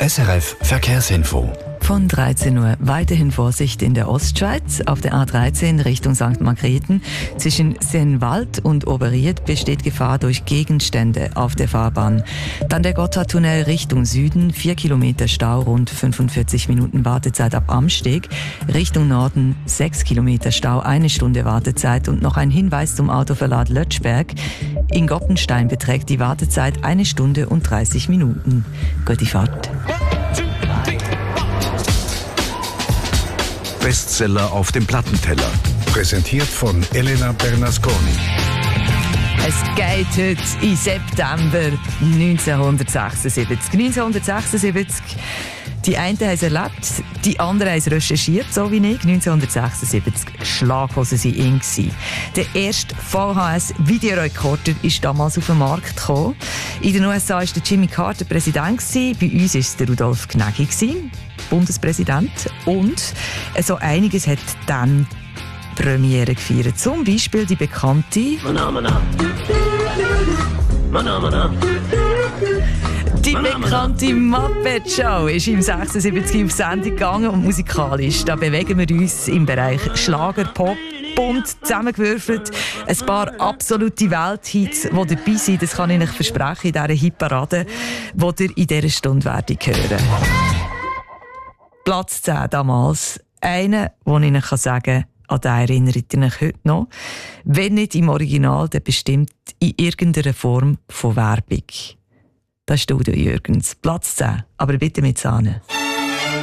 SRF Verkehrsinfo. Von 13 Uhr weiterhin Vorsicht in der Ostschweiz. Auf der A13 Richtung St. Margrethen zwischen Sennwald und Oberried besteht Gefahr durch Gegenstände auf der Fahrbahn. Dann der Gotthardtunnel Richtung Süden, 4 Kilometer Stau, rund 45 Minuten Wartezeit ab Amsteg. Richtung Norden 6 Kilometer Stau, 1 Stunde Wartezeit. Und noch ein Hinweis zum Autoverlad Lötschberg. In Goppenstein beträgt die Wartezeit 1 Stunde und 30 Minuten. Gute Fahrt. Bestseller auf dem Plattenteller. Präsentiert von Elena Bernasconi. Es geht heute in September 1976. 1976. Die einen haben es erlebt, die anderen haben es recherchiert, so wie ich. 1976. Schlaghosen waren in. Der erste VHS-Videorekorder ist damals auf den Markt gekommen. In den USA war der Jimmy Carter Präsident. Bei uns war es der Rudolf Gnägi, Bundespräsident. Und so einiges hat dann Premiere gefeiert. Zum Beispiel die bekannte Muppet Show ist im 76 auf Sendung gegangen und musikalisch. Da bewegen wir uns im Bereich Schlager, Pop, bunt zusammengewürfelt. Ein paar absolute Welthits, die dabei sind, das kann ich euch versprechen, in dieser Hitparade, die ihr in dieser Stunde werdet hören. Platz 10 damals. Einer, wo ich euch sagen kann, an den erinnert ihr euch heute noch. Wenn nicht im Original, dann bestimmt in irgendeiner Form von Werbung. Das ist Studio Jürgens. Platz 10, aber bitte mit Sahne.